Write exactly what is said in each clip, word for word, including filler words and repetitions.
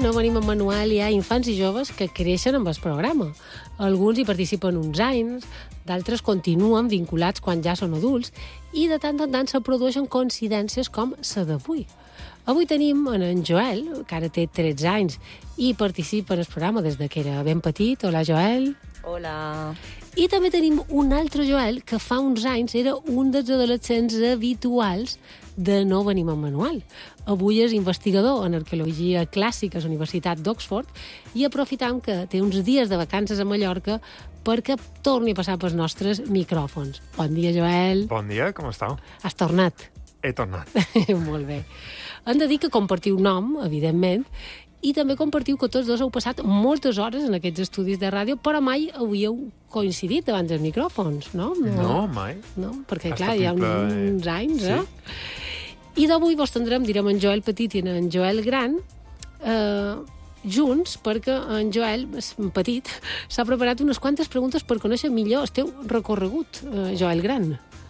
no venim en manual, hi ha infants i joves que creixen amb el programa. Alguns hi participen uns anys, d'altres continuen vinculats quan ja són adults i de tant en tant se produeixen coincidències com la d'avui. Avui tenim en, en Joel, que ara té tretze anys i participa en el programa des de que era ben petit. Hola, Joel. Hola. I també tenim un altre Joel que fa uns anys era un dels adolescents habituals de No venim en manual. Avui és investigador en arqueologia clàssica a la Universitat d'Oxford i aprofitam que té uns dies de vacances a Mallorca perquè torni a passar pels nostres micròfons. Bon dia, Joel. Bon dia, com estàu? Has tornat? He tornat. Molt bé. Hem de dir que compartiu nom, evidentment, i també compartiu que tots dos heu passat moltes hores en aquests estudis de ràdio, però mai havíeu coincidit davant dels micròfons, no? No, mai. No, perquè, Ha clar, estat hi ha un plaer. uns anys, Sí. eh? I d'avui vos tindrem, direm, en Joel petit i en Joel gran, eh, junts, perquè en Joel, en petit, s'ha preparat unes quantes preguntes per conèixer millor el teu recorregut, eh, Joel gran.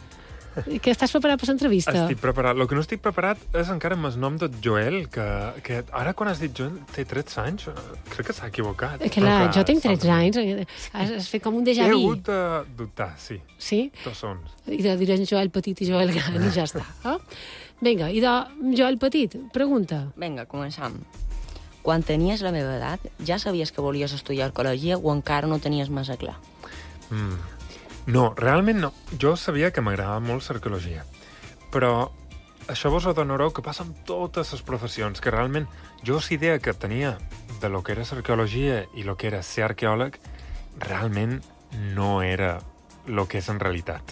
Que estàs preparat per l'entrevista? Estic preparat. El que no estic preparat és encara amb el nom de Joel, que, que ara quan has dit Joel té tretze anys, crec que s'ha equivocat. Eh, clar, Però, jo tinc tretze salta. anys, has, has fet com un déjà He vu. hagut de dubtar, sí. Sí? Tots són. I de dir en Joel petit i Joel gran i ja està. Eh? Vinga, i de Joel petit, pregunta. Vinga, començam. Quan tenies la meva edat, ja sabies que volies estudiar arqueologia o encara no tenies massa clar? Mm. No, realment no. Jo sabia que m'agradava molt l'arqueologia, però això vos adonareu que passa amb totes les professions, que realment jo la idea que tenia de lo que era l'arqueologia i lo que era ser arqueòleg realment no era lo que és en realitat.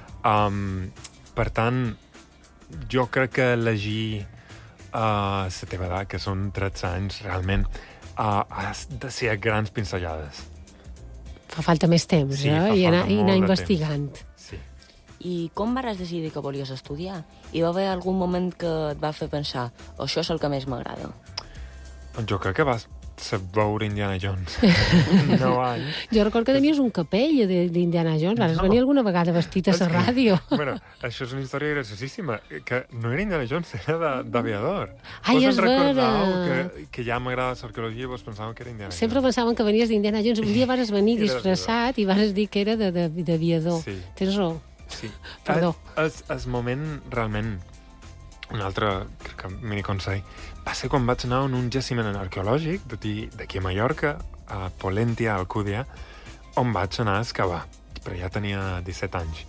Um, per tant, jo crec que elegir uh, la teva edat, que són tretze anys, realment uh, has de ser a grans pinzellades. Fa falta més temps, Sí, eh? fa I anar, falta i anar molt de investigant. Sí. I com vas decidir que volies estudiar? Hi va haver algun moment que et va fer pensar això és el que més m'agrada? Jo crec que vas veure Indiana Jones. nou anys. Jo recordo que tenies un capell de- d'Indiana Jones. Vas No. venir alguna vegada vestit a És la que- ràdio. Bueno, això és una història graciosíssima, que no era Indiana Jones, era de- d'aviador. Ai, Vos és en recordàveu vera. que, que ja m'agrada l'arqueologia i vos pensàveu que era Indiana Sempre Jones. pensaven que venies d'Indiana Jones. Un dia vas venir Era disfressat i vas dir que era de- de- d'aviador. Sí. Tens raó. Sí. Perdó. És, és moment, realment, un altre, crec que mini consell, va ser quan vaig anar en un jaciment arqueològic d'aquí d'aquí a Mallorca, a Pollentia, a Alcúdia, on vaig anar a excavar, però ja tenia disset anys.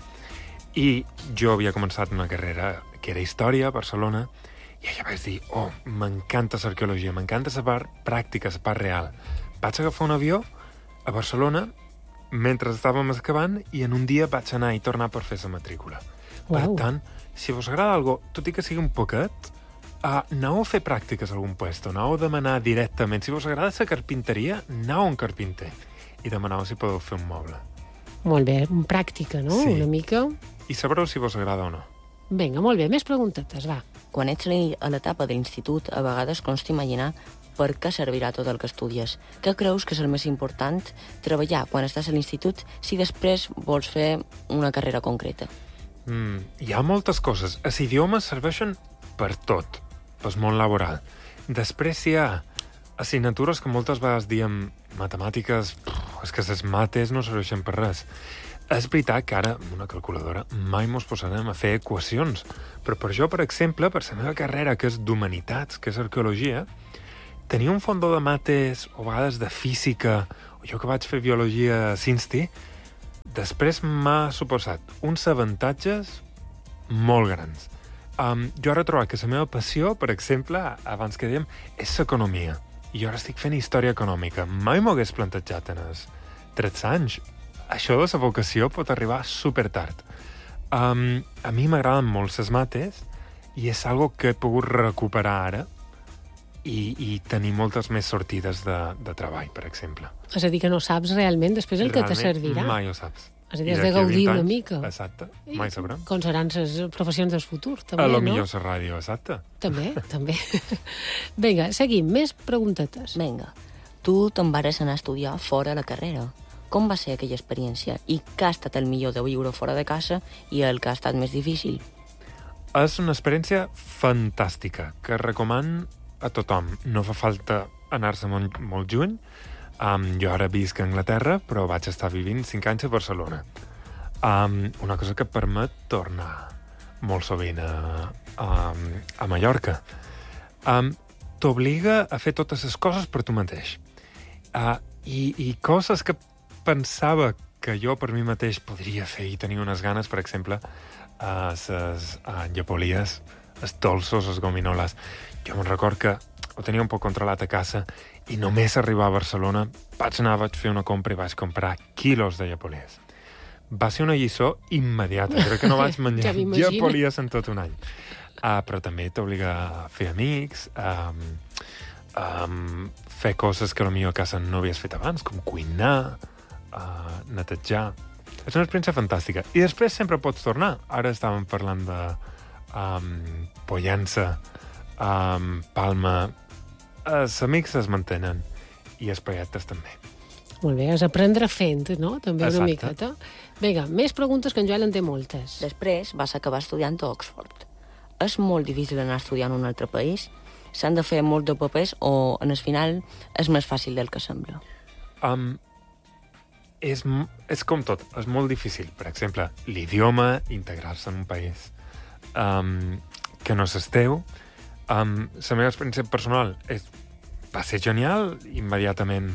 I jo havia començat una carrera que era història a Barcelona, i allà vaig dir, oh, m'encanta l'arqueologia, m'encanta la part pràctica, la part real. Vaig agafar un avió a Barcelona mentre estàvem excavant i en un dia vaig anar i tornar per fer la matrícula. Per Uau. tant, si vos agrada algo, tot i que sigui un poquet, uh, aneu a fer pràctiques a algun puesto, aneu a demanar directament. Si vos agrada la carpinteria, aneu a un carpinter i demaneu si podeu fer un moble. Molt bé, en pràctica, no? Sí. Una mica. I sabreu si vos agrada o no. Vinga, molt bé, més preguntetes, va. Quan ets a l'etapa de l'institut, a vegades costa imaginar per què servirà tot el que estudies. Què creus que és el més important treballar quan estàs a l'institut si després vols fer una carrera concreta? Mm, hi ha moltes coses. Els idiomes serveixen per tot, pel món laboral. Després hi ha assignatures que moltes vegades diem matemàtiques, pff, és que les mates no serveixen per res. És veritat que ara, amb una calculadora, mai mos posarem a fer equacions. Però per jo, per exemple, per la meva carrera, que és d'humanitats, que és arqueologia, tenir un fondó de mates, o a vegades de física, o jo que vaig fer biologia a Cinsti, després m'ha suposat uns avantatges molt grans. Um, jo ara he trobat que la meva passió, per exemple, abans que dèiem, és l'economia. I jo ara estic fent història econòmica. Mai m'ho hagués plantejat en els tretze anys. Això de la vocació pot arribar super tard. Um, a mi m'agraden molt les mates i és algo que he pogut recuperar ara i, i tenir moltes més sortides de, de treball, per exemple. És a dir, que no saps realment després el que te Realment, servirà. Mai ho saps. És a dir, I has de d'aquí a gaudir vint una anys, mica. Exacte, mai sabrem. Com seran les professions del futur, també, A lo no? millor la ràdio, exacte. També, també. Vinga, seguim. Més preguntetes. Vinga, tu te'n vares anar a estudiar fora la carrera. Com va ser aquella experiència? I què ha estat el millor de viure fora de casa i el que ha estat més difícil? És una experiència fantàstica que recoman a tothom. No fa falta anar-se molt, molt juny. Um, jo ara visc a Anglaterra, però vaig estar vivint cinc anys a Barcelona. Um, una cosa que permet tornar molt sovint a, a, a Mallorca. Um, T'obliga a fer totes les coses per tu mateix. Uh, i, I coses que pensava que jo per mi mateix podria fer i tenir unes ganes, per exemple, uh, les uh, llepolies, els dolços, les gominoles. Jo me'n record que ho tenia un poc controlat a casa i només arribar a Barcelona vaig anar, vaig fer una compra i vaig comprar quilos de llepolies. Va ser una lliçó immediata. Crec que no vaig menjar ja llepolies en tot un any. Uh, però també t'obliga a fer amics, um, um, fer coses que potser a casa no havies fet abans, com cuinar, uh, netejar. És una experiència fantàstica. I després sempre pots tornar. Ara estàvem parlant de um, Pollença, um, Palma. Els amics es mantenen i els projectes també. Molt bé, és aprendre fent, no? També Exacte. una miqueta. Vinga, més preguntes, que en Joel en té moltes. Després vas acabar estudiant a Oxford. És molt difícil anar a estudiar en un altre país? S'han de fer molt de papers o, en el final, és més fàcil del que sembla? Um, és, és com tot, és molt difícil. Per exemple, l'idioma, integrar-se en un país um, que no és el teu. Um, la meva experiència personal és, va ser genial, immediatament.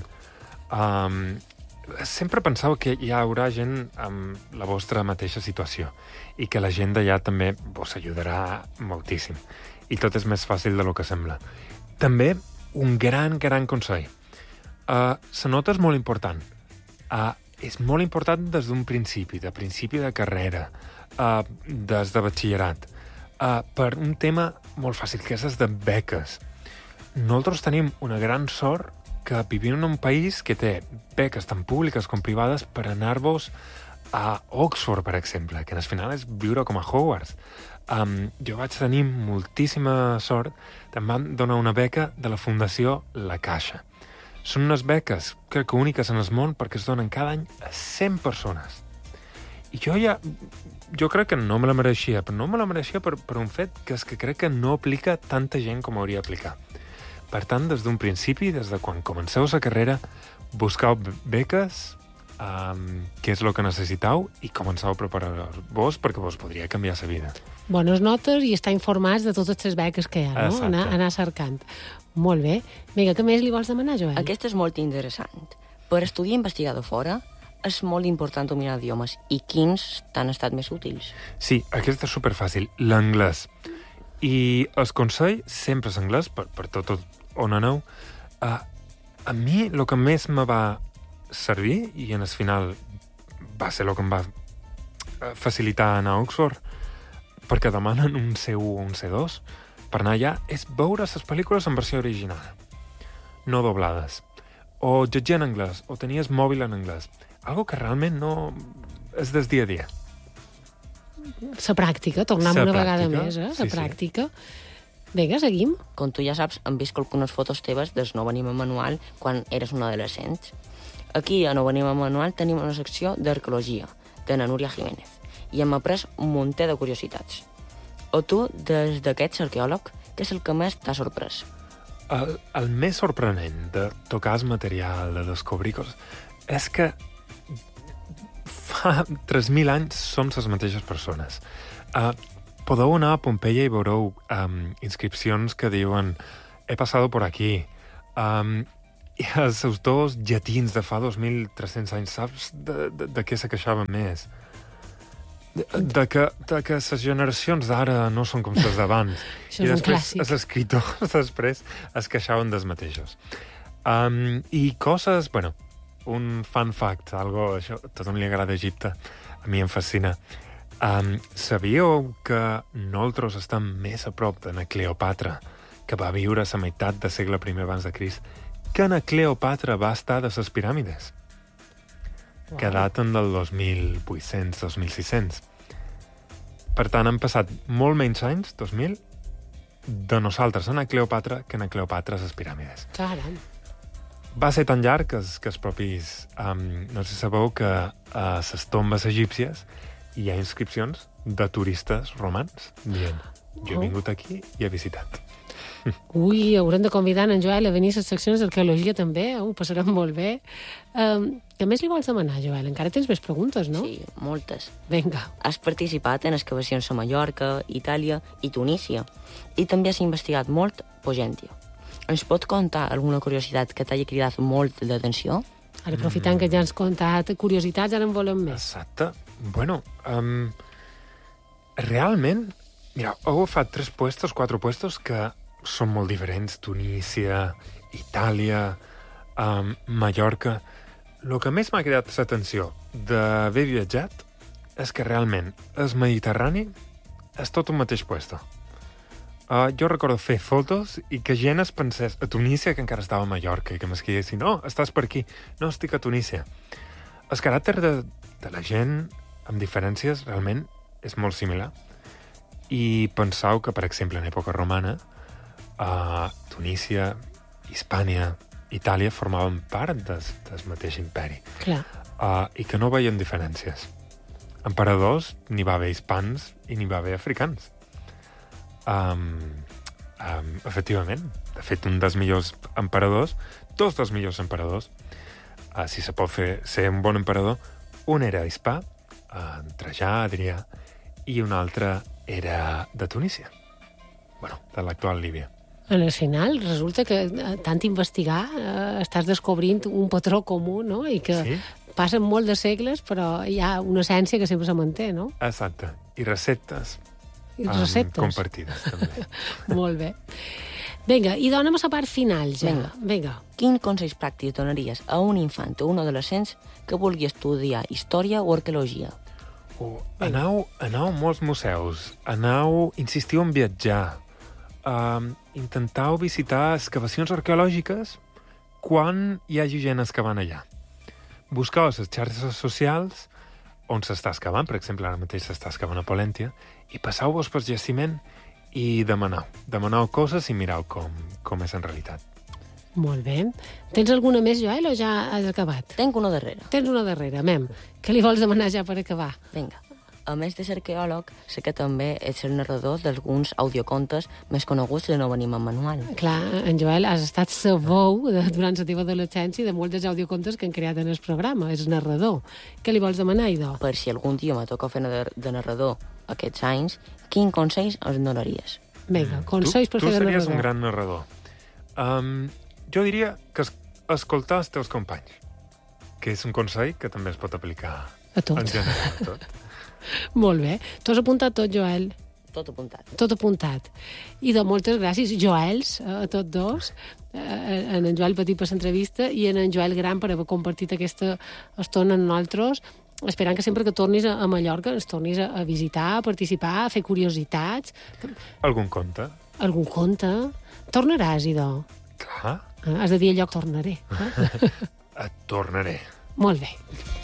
Um, sempre pensava que hi haurà gent amb la vostra mateixa situació i que la gent d'allà també vos ajudarà moltíssim. I tot és més fàcil del que sembla. També un gran, gran consell. Uh, la nota és molt important. Uh, és molt important des d'un principi, de principi de carrera, uh, des de batxillerat, uh, per un tema molt fàcil, que és de beques. Nosaltres tenim una gran sort que vivim en un país que té beques tant públiques com privades per anar-vos a Oxford, per exemple, que al final és viure com a Hogwarts. Um, jo vaig tenir moltíssima sort. Em van donar una beca de la Fundació La Caixa. Són unes beques, crec que úniques en el món, perquè es donen cada any a cent persones. I jo ja... Jo crec que no me la mereixia, però no me la mereixia per, per un fet que és que crec que no aplica tanta gent com hauria d'aplicar. Per tant, des d'un principi, des de quan comenceu la carrera, buscau beques, um, què és el que necessitau, i començau a preparar-vos perquè vos podria canviar la vida. Bones notes i estar informats de totes les beques que hi ha, no? Anar, anar cercant. Molt bé. Vinga, què més li vols demanar, Joel? Aquest és molt interessant. Per estudiar investigador fora, és molt important dominar idiomes. I quins t'han estat més útils? Sí, aquest és superfàcil. L'anglès. I el consell sempre és anglès, per, per tot, tot on aneu. Uh, a mi el que més me va servir, i en el final va ser el que em va facilitar anar a Oxford, perquè demanen un C u o un C dos, per anar allà, és veure les pel·lícules en versió original, no doblades. O llegir en anglès, o tenir el mòbil en anglès. Algo que realment no és del dia a dia. La pràctica, tornem Sa una pràctica, vegada més, eh? La sí, pràctica. Vinga, seguim. Com tu ja saps, hem vist algunes fotos teves del Nou Anima Manual quan eres un adolescent. Aquí, a Nou Anima Manual, tenim una secció d'arqueologia, de na Núria Jiménez, i hem après un munt de curiositats. O tu, des d'aquests arqueòleg, què és el que més t'ha sorprès? El, el més sorprenent de tocar el material, de descobrir coses, és que fa tres mil anys som les mateixes persones. Uh, podeu anar a Pompeia i veureu um, inscripcions que diuen he passado por aquí. Um, I els autors llatins de fa dos mil tres-cents anys, saps de, de, de què se queixaven més? De, de, que, de que les generacions d'ara no són com les d'abans. Això és I un després clàssic. els escriptors després es queixaven dels mateixos. Um, I coses, bueno, un fun fact, algo, això, a tothom li agrada Egipte, a mi em fascina. Um, sabíeu que nosaltres estem més a prop de na Cleopatra, que va viure a la meitat del segle primer abans de Crist, que na Cleopatra va estar de les piràmides, wow. que daten del dos mil vuit-cents - dos mil sis-cents. Per tant, han passat molt menys anys, dos mil, de nosaltres a na Cleopatra que na Cleopatra a les piràmides. Caram. Va ser tan llarg que els, que els propis... Um, no sé si sabeu que a les tombes egípcies hi ha inscripcions de turistes romans dient jo he vingut aquí i he visitat. Ui, haurem de convidar en Joel a venir a les seccions d'arqueologia també, eh? Ho passarem molt bé. Um, què més li vols demanar, Joel? Encara tens més preguntes, no? Sí, moltes. Vinga. Has participat en excavacions a Mallorca, Itàlia i Tunísia. I també has investigat molt Pogèntia. Ens pot contar alguna curiositat que t'hagi cridat molt d'atenció? Ara, aprofitant mm. que ja ens has contat curiositats, ara en volem més. Exacte. Bueno, um, realment, mira, heu agafat tres puestos, quatre puestos que són molt diferents. Tunísia, Itàlia, um, Mallorca. El que més m'ha cridat l'atenció d'haver viatjat és que realment el Mediterrani és tot un mateix puesto. Uh, jo recordo fer fotos i que gent es pensés a Tunísia, que encara estava a Mallorca, i que m'escriguessin, no, estàs per aquí. No, estic a Tunísia. El caràcter de, de la gent, amb diferències, realment és molt similar. I penseu que, per exemple, en època romana, uh, Tunísia, Hispània, Itàlia formaven part des, del mateix imperi. Clar. Uh, I que no veien diferències. Emperadors, n'hi va haver hispans i n'hi va haver africans. Um, um, efectivament. De fet, un dels millors emperadors, dos dels millors emperadors, uh, si se pot fer ser un bon emperador, un era hispà, uh, Trajà, Adrià, i un altre era de Tunísia. Bueno, de l'actual Líbia. En el final, resulta que tant investigar eh, estàs descobrint un patró comú, no? I que sí? Passen molt de segles, però hi ha una essència que sempre se manté, no? Exacte. I receptes. I receptes. Um, compartides, també. Molt bé. Vinga, i dona'm a la part final, ja. Vinga. Vinga. Quin consells pràctics donaries a un infant o un adolescent que vulgui estudiar història o arqueologia? Oh, anau, anau a molts museus. Anau, insistiu en viatjar. Um, intentau visitar excavacions arqueològiques quan hi hagi gent excavant allà. Buscau a les xarxes socials on s'està excavant, per exemple, ara mateix s'està excavant a Polèntia, i passau-vos pel jaciment i demanau. Demanau coses i mirau com, com és en realitat. Molt bé. Tens alguna més, Joel, o ja has acabat? Tenc una darrera. Tens una darrera, mem. Què li vols demanar ja per acabar? Vinga. A més de ser arqueòleg, sé que també ets el narrador d'alguns audiocontes més coneguts de No venim en manual. Clar, en Joel, has estat sabou de, durant la teva adolescència de molts dels audiocontes que han creat en el programa. És narrador. Què li vols demanar, idò? Per si algun dia me toca fer de, de narrador aquests anys, quin consells ens donaries? Vinga, consells per tu, fer de narrador. Tu series un gran narrador. Um, jo diria que es, escoltar els teus companys, que és un consell que també es pot aplicar a tot. En general, a tot. Molt bé. Tu has apuntat tot, Joel? Tot apuntat. Tot apuntat. I de moltes gràcies, Joels, a tots dos, en en Joel Petit per l'entrevista i en en Joel Gran per haver compartit aquesta estona amb nosaltres, esperant que sempre que tornis a Mallorca ens tornis a visitar, a participar, a fer curiositats. Algun conte? Algun conte? Tornaràs, idò? Clar. Has de dir allò que tornaré. Et tornaré. Molt bé.